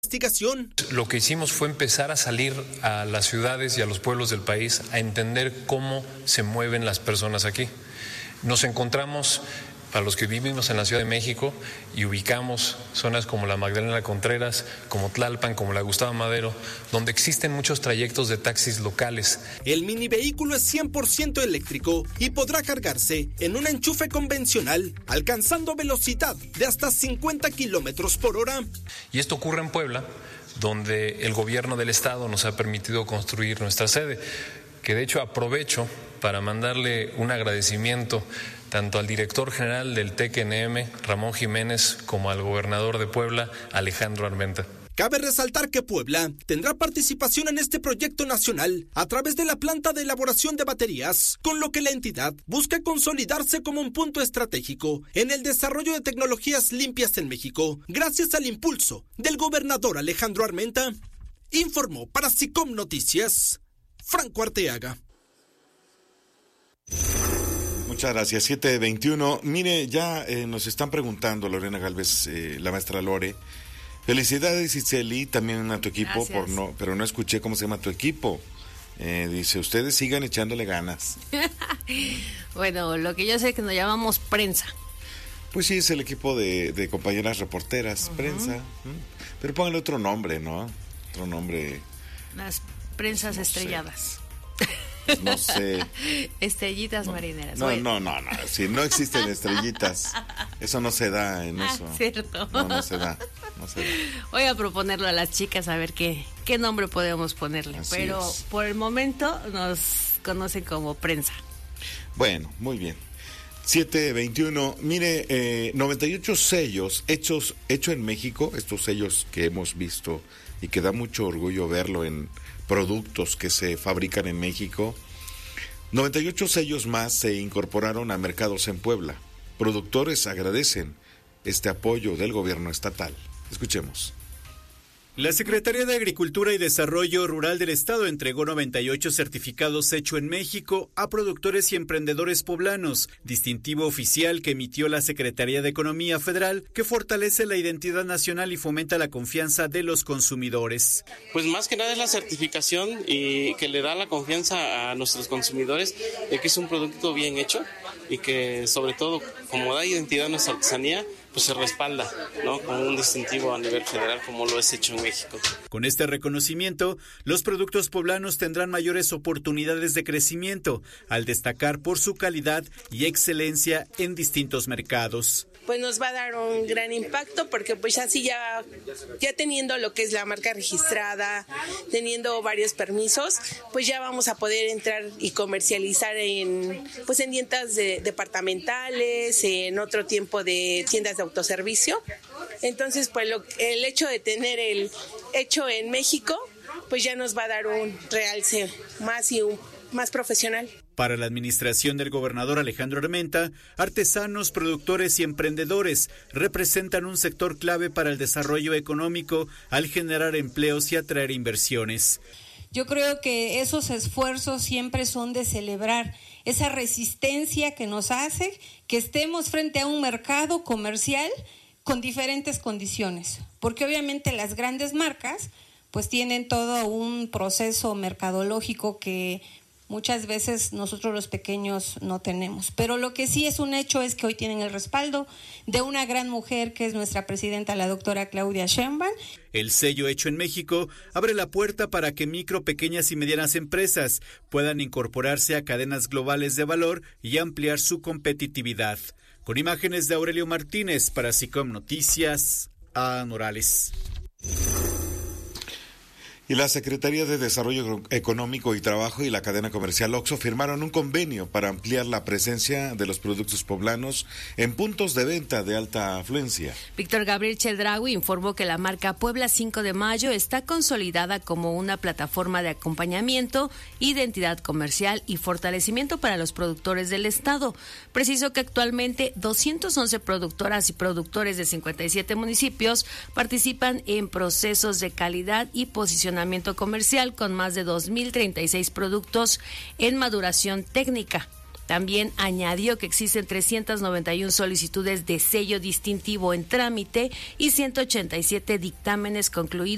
investigación. Lo que hicimos fue empezar a salir a las ciudades y a los pueblos del país a entender cómo se mueven las personas aquí. Nos encontramos, para los que vivimos en la Ciudad de México y ubicamos zonas como la Magdalena Contreras, como Tlalpan, como la Gustavo Madero, donde existen muchos trayectos de taxis locales. El mini vehículo es 100% eléctrico y podrá cargarse en un enchufe convencional, alcanzando velocidad de hasta 50 kilómetros por hora. Y esto ocurre en Puebla, donde el gobierno del estado nos ha permitido construir nuestra sede, que de hecho aprovecho para mandarle un agradecimiento tanto al director general del TEC-NM, Ramón Jiménez, como al gobernador de Puebla, Alejandro Armenta. Cabe resaltar que Puebla tendrá participación en este proyecto nacional a través de la planta de elaboración de baterías, con lo que la entidad busca consolidarse como un punto estratégico en el desarrollo de tecnologías limpias en México, gracias al impulso del gobernador Alejandro Armenta. Informó para SICOM Noticias, Franco Arteaga. Muchas gracias. 7:21. Mire, ya nos están preguntando, Lorena Gálvez, la maestra Lore. Felicidades, Iseli, también a tu equipo, pero no escuché cómo se llama tu equipo. Dice, ustedes sigan echándole ganas. Bueno, lo que yo sé es que nos llamamos prensa. Pues sí, es el equipo de compañeras reporteras, prensa. Pero pónganle otro nombre, ¿no? Otro nombre. Las prensas estrelladas. No sé. Estrellitas marineras. No. Si no existen estrellitas, eso no se da en eso. Cierto. No se da. Voy a proponerlo a las chicas a ver qué nombre podemos ponerle. Así pero es. Por el momento nos conocen como prensa. Bueno, muy bien. 7:21. Mire, 98 sellos hecho en México, estos sellos que hemos visto y que da mucho orgullo verlo en productos que se fabrican en México. 98 sellos más se incorporaron a mercados en Puebla. Productores agradecen este apoyo del gobierno estatal. Escuchemos. La Secretaría de Agricultura y Desarrollo Rural del Estado entregó 98 certificados Hecho en México a productores y emprendedores poblanos, distintivo oficial que emitió la Secretaría de Economía Federal, que fortalece la identidad nacional y fomenta la confianza de los consumidores. Pues más que nada es la certificación y que le da la confianza a nuestros consumidores de que es un producto bien hecho y que sobre todo, como da identidad a nuestra artesanía, pues se respalda, ¿no?, con un distintivo a nivel federal como lo es Hecho en México. Con este reconocimiento, los productos poblanos tendrán mayores oportunidades de crecimiento al destacar por su calidad y excelencia en distintos mercados. Pues nos va a dar un gran impacto porque pues así ya teniendo lo que es la marca registrada, teniendo varios permisos, pues ya vamos a poder entrar y comercializar en tiendas departamentales, en otro tiempo de tiendas de autoservicio. Entonces, pues el hecho de tener el Hecho en México, pues ya nos va a dar un realce más profesional. Para la administración del gobernador Alejandro Armenta, artesanos, productores y emprendedores representan un sector clave para el desarrollo económico al generar empleos y atraer inversiones. Yo creo que esos esfuerzos siempre son de celebrar, esa resistencia que nos hace que estemos frente a un mercado comercial con diferentes condiciones, porque obviamente las grandes marcas pues tienen todo un proceso mercadológico que muchas veces nosotros los pequeños no tenemos. Pero lo que sí es un hecho es que hoy tienen el respaldo de una gran mujer que es nuestra presidenta, la doctora Claudia Sheinbaum. El sello Hecho en México abre la puerta para que micro, pequeñas y medianas empresas puedan incorporarse a cadenas globales de valor y ampliar su competitividad. Con imágenes de Aurelio Martínez para SICOM Noticias, A. Morales. Y la Secretaría de Desarrollo Económico y Trabajo y la cadena comercial OXXO firmaron un convenio para ampliar la presencia de los productos poblanos en puntos de venta de alta afluencia. Víctor Gabriel Chedraui informó que la marca Puebla 5 de Mayo está consolidada como una plataforma de acompañamiento, identidad comercial y fortalecimiento para los productores del Estado. Precisó que actualmente 211 productoras y productores de 57 municipios participan en procesos de calidad y posicionamiento comercial con más de 2.036 productos en maduración técnica. También añadió que existen 391 solicitudes de sello distintivo en trámite y 187 dictámenes concluidos